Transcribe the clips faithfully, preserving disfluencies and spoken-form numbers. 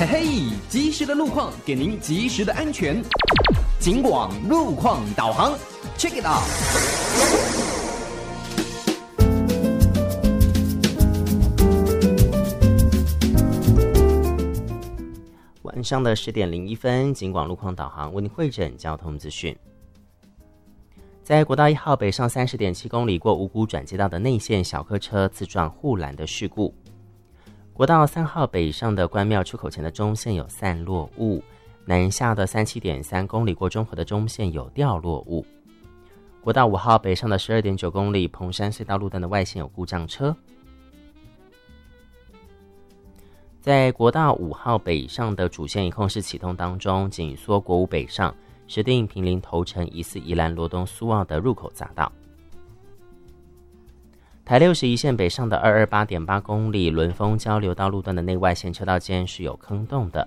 嘿嘿，及时的路况给您及时的安全。警广路况导航 ，check it out。 晚上的十点零一分，警广路况导航为您汇整交通资讯。在国道一号北上三十点七公里过五股转接道的内线小客车自撞护栏的事故。国道三号北上的关庙出口前的中线有散落物，南下的三十七点三公里过中和的中线有掉落物。国道五号北上的十二点九公里蓬山隧道路段的外线有故障车。在国道五号北上的主线一控室启动当中，紧缩国五北上石碇坪林头城疑似宜兰罗东苏澳的入口匝道。台六十一线北上的 二二八点八公里轮丰交流道路段的内外线车道间是有坑洞的。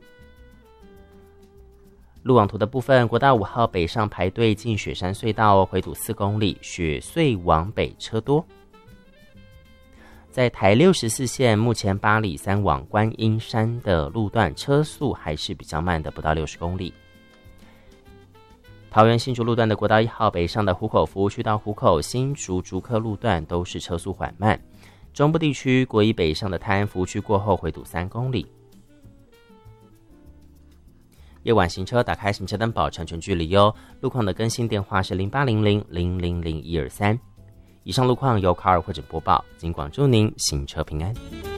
路网图的部分，国道五号北上排队进雪山隧道回堵四公里，雪隧往北车多。在台六十四线目前八里三往观音山的路段车速还是比较慢的，不到六十公里。桃园新竹路段的国道一号北上的湖口服务区到湖口新竹竹科路段都是车速缓慢。中部地区国一北上的泰安服务区过后回堵三公里。夜晚行车打开行车灯保持安全距离哟。路况的更新电话是零八零零零零零一二三。以上路况由卡尔会诊播报，警广祝您行车平安。